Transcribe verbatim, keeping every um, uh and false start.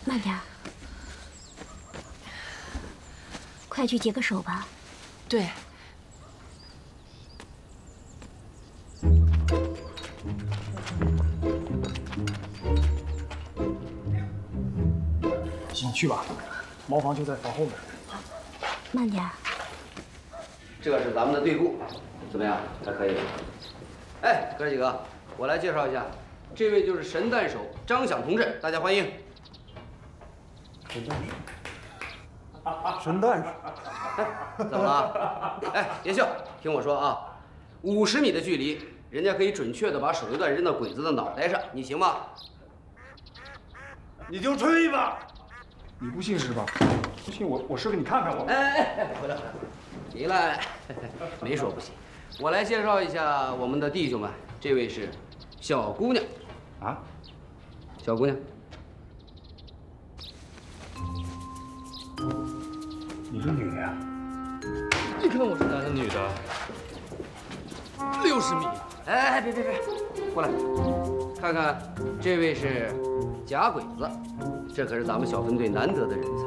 慢点儿，快去解个手吧。 对。 行，去吧，茅房就在房后面。 慢点儿。 这是咱们的队部，怎么样？还可以吧？哎，哥几个，我来介绍一下，这位就是神弹手张响同志，大家欢迎。 神弹手。神弹手。 哎，怎么了？哎，别笑，听我说啊，五十米的距离，人家可以准确的把手榴弹扔到鬼子的脑袋上，你行吗？ 你就吹吧。你不信是吧？不信我，我试给你看看我。 哎哎哎，回来回来，你来，没说不行。我来介绍一下我们的弟兄们，这位是小姑娘， 啊， 小姑娘， 你是女的呀？ 你看我是男的女的？六十米。 哎哎，别别别，过来，看看，这位是假鬼子，这可是咱们小分队难得的人才。